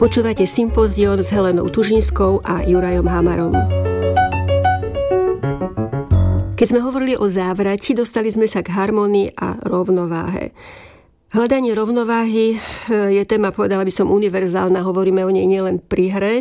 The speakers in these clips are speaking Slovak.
Počúvate Sympózion s Helenou Tužinskou a Jurajom Hamarom. Keď sme hovorili o závrati, dostali sme sa k harmonii a rovnováhe. Hľadanie rovnováhy je téma, povedala by som, univerzálna. Hovoríme o nej nielen pri hre.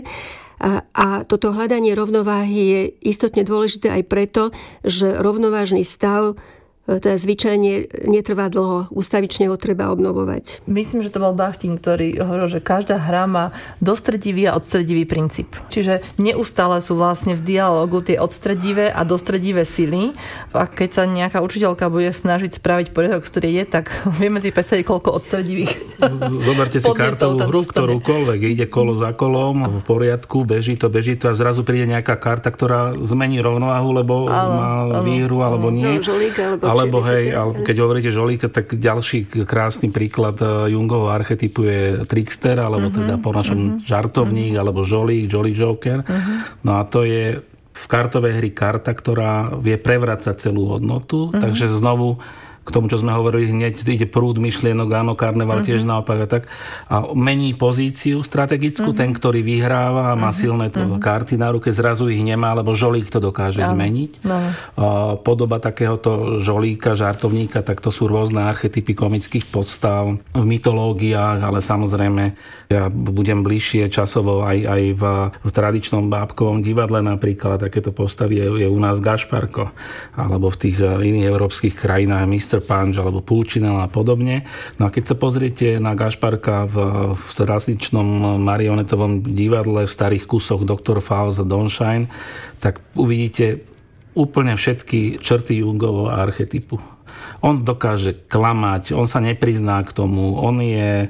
A toto hľadanie rovnováhy je istotne dôležité aj preto, že rovnovážny stav teda zvyčajne netrvá dlho. Ústavične ho treba obnovovať. Myslím, že to bol Bachtin, ktorý hovoril, že každá hra má dostredivý a odstredivý princíp. Čiže neustále sú vlastne v dialógu tie odstredivé a dostredivé sily. A keď sa nejaká učiteľka bude snažiť spraviť poriadok, ktorý je, tak vieme si predstaviť, koľko odstredivých. Zoberte si kartovú hru, ktorúkoľvek. Ide kolo za kolom, v poriadku, beží to a zrazu príde nejaká karta, ktorá zmení rovnováhu, lebo má výhru, alebo nie. Alebo hej, keď hovoríte žolíka, tak ďalší krásny príklad Jungovho archetypu je trickster, alebo teda po našom žartovník, alebo žolík, jolly joker. No a to je v kartovej hry karta, ktorá vie prevracať celú hodnotu, takže znovu k tomu, čo sme hovorili, hneď ide prúd myšlienok, áno, karneval tiež naopak a tak. A mení pozíciu strategickú, ten, ktorý vyhráva a má silné karty na ruke, zrazu ich nemá, lebo žolík to dokáže zmeniť. Podoba takéhoto žolíka, žartovníka, tak to sú rôzne archetypy komických podstav v mytológiách, ale samozrejme ja budem bližšie časovo aj v tradičnom bábkovom divadle napríklad, takéto postavy je u nás Gašparko, alebo v tých iných európskych krajinách Mr. Punch alebo Pulcinella a podobne. No a keď sa pozriete na Gašparka v tradičnom marionetovom divadle v starých kusoch Dr. Faust a Donshine, tak uvidíte úplne všetky črty Jungovho archetypu. On dokáže klamať, on sa neprizná k tomu, on je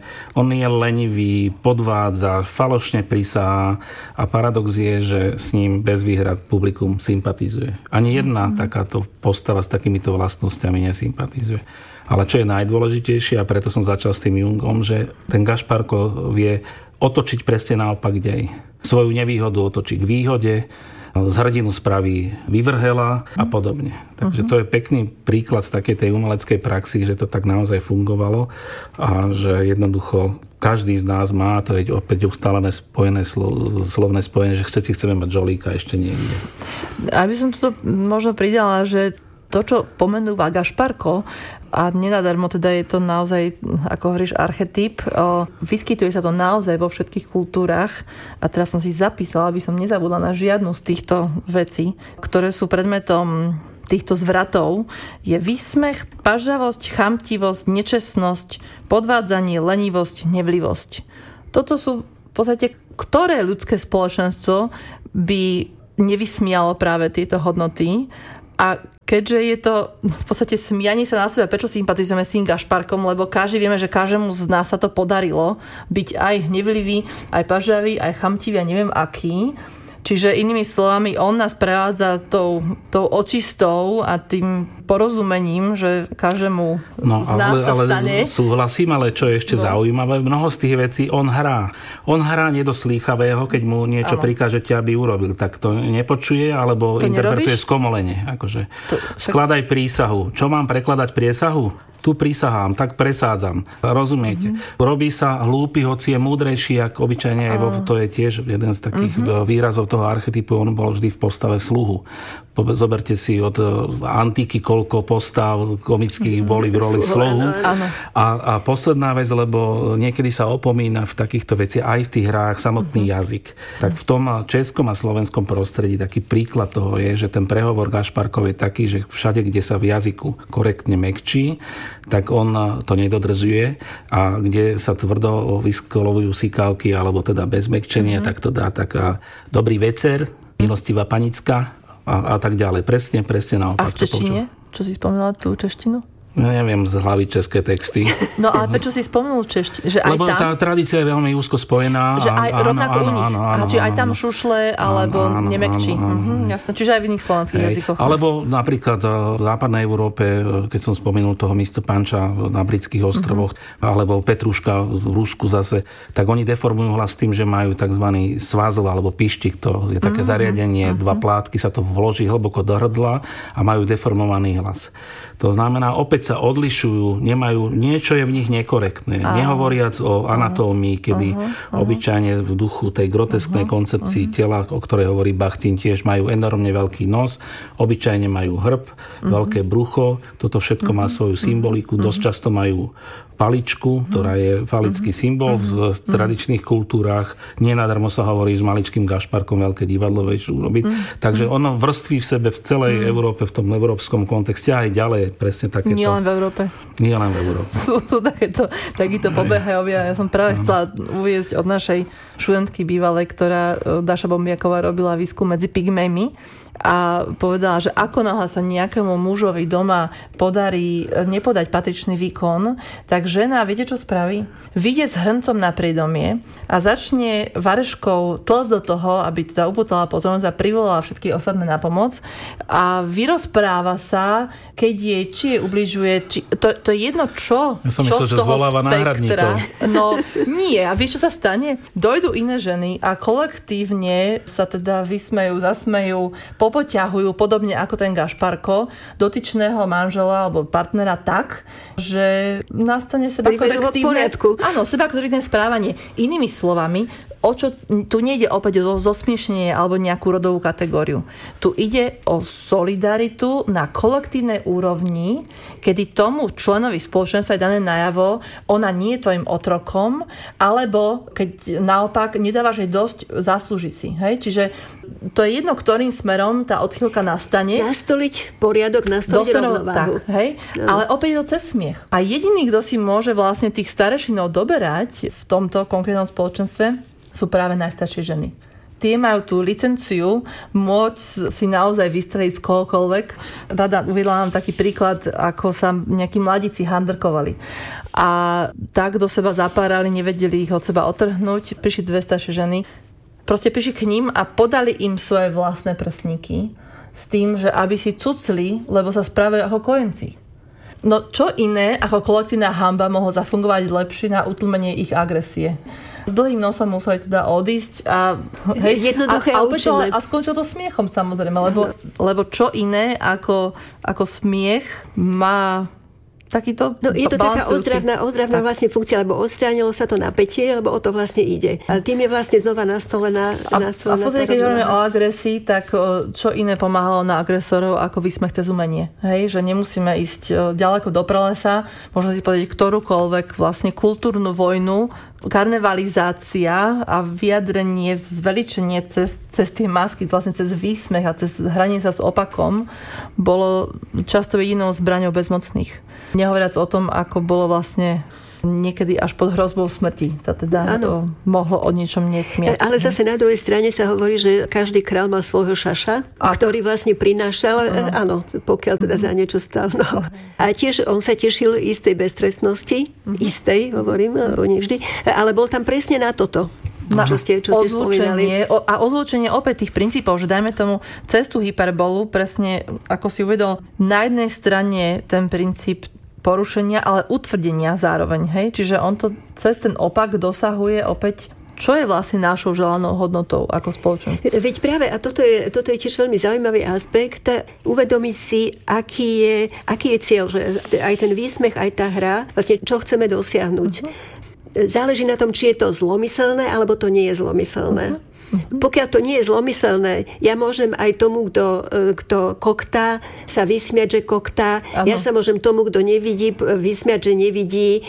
lenivý, podvádza, falošne prisahá a paradox je, že s ním bez výhrad publikum sympatizuje. Ani jedna takáto postava s takýmito vlastnosťami nesympatizuje. Ale čo je najdôležitejšie, a preto som začal s tým Jungom, že ten Gašparko vie otočiť presne naopak dej. Svoju nevýhodu otočí k výhode, z hrdinu spraví vyvrhela a podobne. Takže to je pekný príklad z takej tej umeleckej praxi, že to tak naozaj fungovalo a že jednoducho každý z nás má, to je opäť ustálené slovné spojenie, že všetci chceme mať žolíka ešte niekde. Aby som toto možno pridala, že to, čo pomenúva Gašparko, a nenadarmo teda je to naozaj, ako hovoríš, archetyp. Vyskytuje sa to naozaj vo všetkých kultúrach a teraz som si zapísala, aby som nezabudla na žiadnu z týchto vecí, ktoré sú predmetom týchto zvratov. Je výsmech, pažavosť, chamtivosť, nečestnosť, podvádzanie, lenivosť, nevlivosť. Toto sú v podstate, ktoré ľudské spoločenstvo by nevysmialo práve tieto hodnoty. A keďže je to v podstate smianie sa na seba, prečo sympatizujeme s tým Gašparkom, lebo každý vieme, že každému z nás sa to podarilo byť aj hnevlivý, aj pažavý, aj chamtivý a neviem aký. Čiže inými slovami, on nás prevádza tou očistou a tým porozumením, že každému z nás sa stane. Súhlasím, ale čo je ešte zaujímavé, mnoho z tých vecí on hrá. On hrá nedoslýchavého, keď mu niečo prikážete, aby urobil. Tak to nepočuje, alebo to interpretuje skomolene. Akože. Skladaj prísahu. Čo mám prekladať priesahu? Tu prisahám, tak presádzam. Rozumiete? Robí sa hlúpy, hoci je múdrejší, ako obyčajne to je tiež jeden z takých výrazov toho archetypu. On bol vždy v postave sluhu. Zoberte si od antiky, koľko postav komických boli v roli sluhu. A posledná vec, lebo niekedy sa opomína v takýchto veciach aj v tých hrách samotný jazyk. Tak v tom českom a slovenskom prostredí taký príklad toho je, že ten prehovor Gašparkov je taký, že všade, kde sa v jazyku korektne mäkčí, tak on to nedodržuje a kde sa tvrdo vyskolovujú sikávky alebo teda bez mäkčenia, tak to dá taká dobrý večer, milostivá panická a tak ďalej. Presne naopak. A v češtine? Čo si spomínala tú češtinu? Ja neviem z hlavy české texty. No ale prečo si spomenul češtinu? Lebo tá tradícia je veľmi úzko spojená. Že aj rovnako u nich. Čiže aj tam šušle, alebo nemekčí. Jasné, čiže aj v iných slovanských jazykoch. Alebo napríklad v západnej Európe, keď som spomenul toho Mr. Puncha na britských ostrovoch, alebo Petruška v Rusku zase, tak oni deformujú hlas tým, že majú tzv. Svazl alebo pištik. To je také zariadenie, dva plátky sa to vloží hlboko do hrdla a majú deformovaný hlas. To znamená, opäť keď sa odlišujú, niečo je v nich nekorektné. Nehovoriac o anatómii, kedy obyčajne v duchu tej grotesknej koncepcii tela, o ktorej hovorí Bachtin, tiež majú enormne veľký nos, obyčajne majú hrb, veľké brucho, toto všetko má svoju symboliku, dosť často majú paličku, ktorá je falický symbol v tradičných kultúrách. Nie nadarmo sa hovorí, že maličkým gašparkom veľké divadlo vieš urobiť. Takže ono vrství v sebe v celej Európe, v tom európskom kontexte aj ďalej presne takéto. Nie len v Európe. Nie len v Európe. Sú takíto pobehajovia. Ja som práve chcela uviesť od našej študentky bývalej, ktorá Dáša Bombiaková robila výskum medzi pygmejmi a povedala, že ako náhle sa nejakému mužovi doma podarí nepodať patričný výkon, tak žena, viete čo spraví? Vyjde s hrncom na priedomie a začne vareškou tlcť do toho, aby teda upútala pozornosť a privolala všetky ostatné na pomoc a vyrozpráva sa, keď či jej ubližuje, to je jedno čo. Ja som myslel, že zvoláva náhradníkov. No nie, a vieš čo sa stane? Dojdú iné ženy a kolektívne sa teda vysmejú, zasmejú, popoťahujú, podobne ako ten Gašparko, dotyčného manžela alebo partnera tak, že nastane sebakorektívne správanie. Inými slovami, tu nejde opäť o zosmiešenie alebo nejakú rodovú kategóriu. Tu ide o solidaritu na kolektívnej úrovni, kedy tomu členovi spoločenstva je dané najavo, ona nie je tvojim otrokom, alebo keď naopak nedávaš jej dosť, zaslúži si. Hej? Čiže to je jedno, ktorým smerom tá odchýlka nastane. Nastoliť poriadok, nastoliť rovnováhu. Ale opäť je to cez smiech. A jediný, kto si môže vlastne tých starešinov doberať v tomto konkrétnom spoločenstve, sú práve najstaršie ženy. Tie majú tú licenciu môcť si naozaj vystreliť z kohokoľvek. Rada uviedla nám taký príklad, ako sa nejakí mladíci handrkovali. A tak do seba zapárali, nevedeli ich od seba otrhnúť. Prišli dve staršie ženy. Proste prišli k ním a podali im svoje vlastné prstníky s tým, že aby si cucli, lebo sa správajú ako kojenci. No čo iné ako kolektívna hanba mohlo zafungovať lepšie na utlmenie ich agresie. S dlhým nosom museli teda odísť a skončilo to smiechom samozrejme, lebo čo iné ako smiech má takýto je to taká ozdravná vlastne funkcia, lebo odstránilo sa to napätie, lebo o to vlastne ide. Ale tým je vlastne znova nastolená. A v podstate, keď hovoríme o agresii, tak čo iné pomáhalo na agresorov ako vysmech cez umenie. Hej? Že nemusíme ísť ďaleko do pralesa, možno si povedať ktorúkoľvek vlastne kultúrnu vojnu, karnevalizácia a vyjadrenie, zveličenie cez tie masky, vlastne cez výsmech a cez hranie sa s opakom bolo často jedinou zbraňou bezmocných. Nehovoriac o tom, ako bolo vlastne niekedy až pod hrozbou smrti sa teda mohlo o niečom nesmiať. Ale zase na druhej strane sa hovorí, že každý kráľ mal svojho šaša, ktorý vlastne prinášal, pokiaľ teda za niečo stál. No. A tiež on sa tešil istej beztrestnosti, istej, hovorím, alebo nevždy, ale bol tam presne na toto. Čo ste spomínali. A ozvučenie opäť tých princípov, že dajme tomu cez tú hyperbolu, presne ako si uvedol, na jednej strane ten princíp porušenia, ale utvrdenia zároveň. Hej? Čiže on to cez ten opak dosahuje opäť, čo je vlastne našou želanou hodnotou ako spoločnosť. Veď práve, a toto je tiež veľmi zaujímavý aspekt, uvedomiť si, aký je cieľ, že aj ten výsmech, aj tá hra, vlastne čo chceme dosiahnuť. Záleží na tom, či je to zlomyselné, alebo to nie je zlomyselné. Pokiaľ to nie je zlomyselné, ja môžem aj tomu, kto koktá, sa vysmiať, že koktá. Ano. Ja sa môžem tomu, kto nevidí, vysmiať, že nevidí.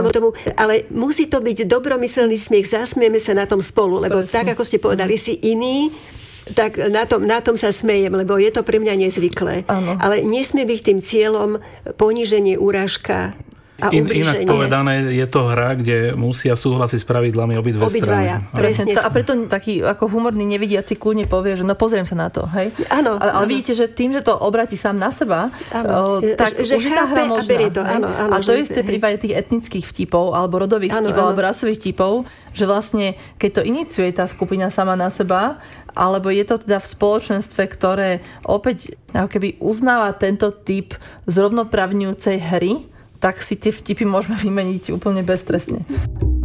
Ale musí to byť dobromyselný smiech. Zasmieme sa na tom spolu, lebo tak, ako ste povedali, si iný, tak na tom sa smejem, lebo je to pre mňa nezvyklé. Ano. Ale nesmie byť tým cieľom poníženie, úražka a ublíženie. Inak povedané, je to hra, kde musia súhlasiť s pravidlami obidve strany. Presne. A preto taký ako humorný nevidiaci kľudne povie, že pozriem sa na to. Hej? Áno. Ale vidíte, že tým, že to obráti sám na seba, tak že už je tá hra možná. A to isté v prípade tých etnických vtipov, alebo rodových vtipov, alebo rasových vtipov, že vlastne, keď to iniciuje tá skupina sama na seba, alebo je to teda v spoločenstve, ktoré opäť ako keby uznáva tento typ zrovnoprávňujúcej hry, tak si tie vtipy môžeme vymeniť úplne beztrestne.